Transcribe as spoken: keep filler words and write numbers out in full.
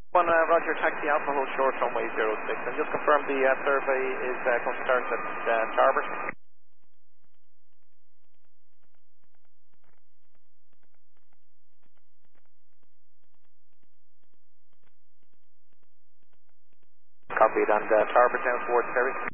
One, uh, Roger, taxi Alpha Hold short runway zero six, and just confirm the uh, survey is uh, going to start at uh, Tarbert. Copied, and uh, Tarbert down towards Kerry.